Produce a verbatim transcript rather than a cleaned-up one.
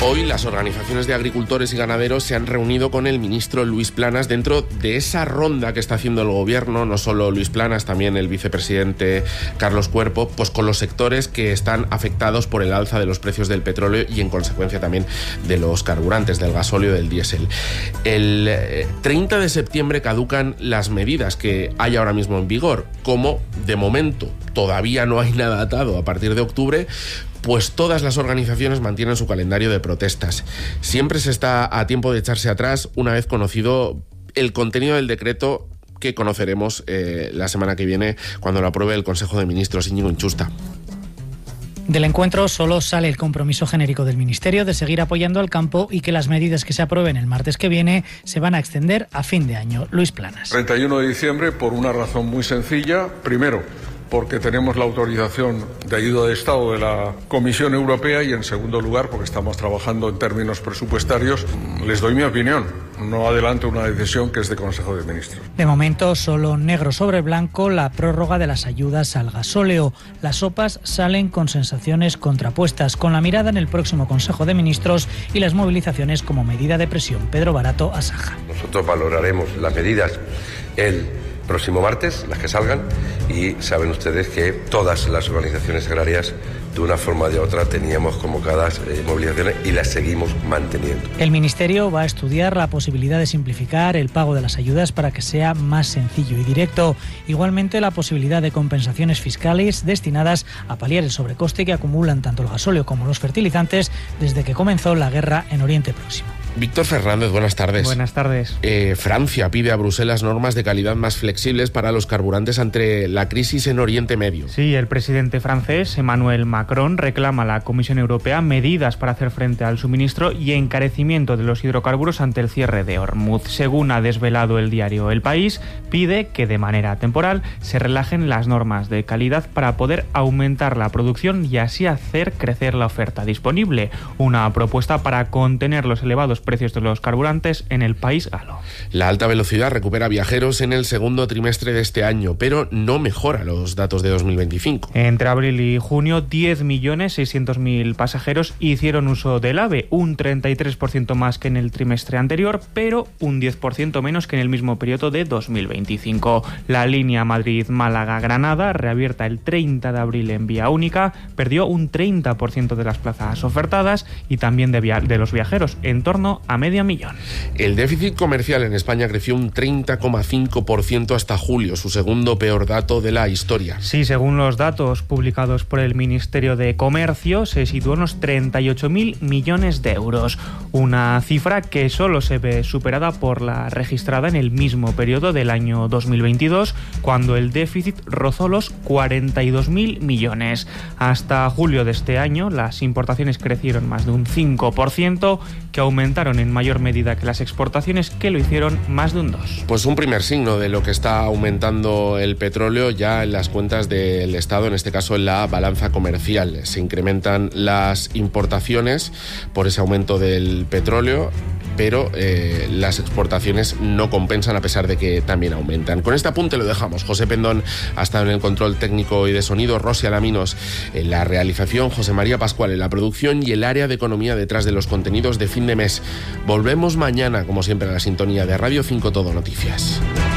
Hoy las organizaciones de agricultores y ganaderos se han reunido con el ministro Luis Planas dentro de esa ronda que está haciendo el gobierno, no solo Luis Planas, también el vicepresidente Carlos Cuerpo, pues con los sectores que están afectados por el alza de los precios del petróleo y en consecuencia también de los carburantes, del gasóleo y del diésel. El treinta de septiembre caducan las medidas que hay ahora mismo en vigor. Como de momento todavía no hay nada atado a partir de octubre, pues todas las organizaciones mantienen su calendario de protestas. Siempre se está a tiempo de echarse atrás una vez conocido el contenido del decreto que conoceremos eh, la semana que viene cuando lo apruebe el Consejo de Ministros. Íñigo Inchusta. Del encuentro solo sale el compromiso genérico del Ministerio de seguir apoyando al campo y que las medidas que se aprueben el martes que viene se van a extender a fin de año. Luis Planas. treinta y uno de diciembre por una razón muy sencilla. Primero, porque tenemos la autorización de ayuda de Estado de la Comisión Europea y, en segundo lugar, porque estamos trabajando en términos presupuestarios. Les doy mi opinión. No adelanto una decisión que es de Consejo de Ministros. De momento, solo negro sobre blanco la prórroga de las ayudas al gasóleo. Las sopas salen con sensaciones contrapuestas, con la mirada en el próximo Consejo de Ministros y las movilizaciones como medida de presión. Pedro Barato, Asaja. Nosotros valoraremos las medidas el próximo martes, las que salgan, y saben ustedes que todas las organizaciones agrarias, de una forma o de otra, teníamos convocadas eh, movilizaciones y las seguimos manteniendo. El Ministerio va a estudiar la posibilidad de simplificar el pago de las ayudas para que sea más sencillo y directo. Igualmente, la posibilidad de compensaciones fiscales destinadas a paliar el sobrecoste que acumulan tanto el gasóleo como los fertilizantes desde que comenzó la guerra en Oriente Próximo. Víctor Fernández, buenas tardes. Buenas tardes. Eh, Francia pide a Bruselas normas de calidad más flexibles para los carburantes ante la crisis en Oriente Medio. Sí, el presidente francés, Emmanuel Macron, reclama a la Comisión Europea medidas para hacer frente al suministro y encarecimiento de los hidrocarburos ante el cierre de Hormuz. Según ha desvelado el diario El País, pide que de manera temporal se relajen las normas de calidad para poder aumentar la producción y así hacer crecer la oferta disponible. Una propuesta para contener los elevados precios de los carburantes en el país galo. La alta velocidad recupera viajeros en el segundo trimestre de este año, pero no mejora los datos de dos mil veinticinco. Entre abril y junio, diez millones seiscientos mil pasajeros hicieron uso del AVE, un treinta y tres por ciento más que en el trimestre anterior, pero un diez por ciento menos que en el mismo periodo de dos mil veinticinco. La línea Madrid-Málaga-Granada, reabierta el treinta de abril en vía única, perdió un treinta por ciento de las plazas ofertadas y también de, via- de los viajeros, en torno a medio millón. El déficit comercial en España creció un treinta coma cinco por ciento hasta julio, su segundo peor dato de la historia. Sí, según los datos publicados por el Ministerio de Comercio, se situó en unos treinta y ocho mil millones de euros, una cifra que solo se ve superada por la registrada en el mismo periodo del año dos mil veintidós, cuando el déficit rozó los cuarenta y dos mil millones. Hasta julio de este año, las importaciones crecieron más de un cinco por ciento, que aumentaron en mayor medida que las exportaciones, que lo hicieron más de un dos por ciento. Pues un primer signo de lo que está aumentando el petróleo ya en las cuentas del Estado, en este caso en la balanza comercial. Se incrementan las importaciones por ese aumento del petróleo, pero eh, las exportaciones no compensan a pesar de que también aumentan. Con este apunte lo dejamos. José Pendón ha estado en el control técnico y de sonido, Rosy Alaminos en la realización, José María Pascual en la producción y el área de economía detrás de los contenidos de fin de mes. Volvemos mañana, como siempre, a la sintonía de Radio cinco Todo Noticias.